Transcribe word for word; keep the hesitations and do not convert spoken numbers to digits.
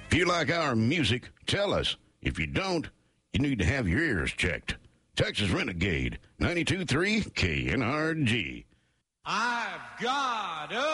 If you like our music, tell us. If you don't, you need to have your ears checked. Texas Renegade, ninety-two point three K N R G. I've got a